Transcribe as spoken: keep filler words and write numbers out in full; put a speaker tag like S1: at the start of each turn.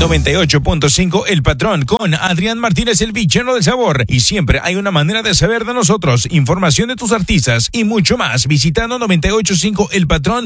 S1: noventa y ocho punto cinco El Patrón con Adrián Martínez, el villano del sabor. Y siempre hay una manera de saber de nosotros, información de tus artistas y mucho más visitando noventa y ocho punto cinco El Patrón.